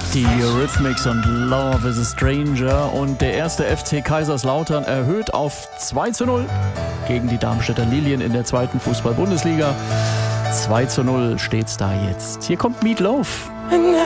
Die Eurythmics und Love is a Stranger. Und der erste FC Kaiserslautern erhöht auf 2:0 gegen die Darmstädter Lilien in der 2. Fußball-Bundesliga. 2:0 steht's da jetzt. Hier kommt Meat Loaf.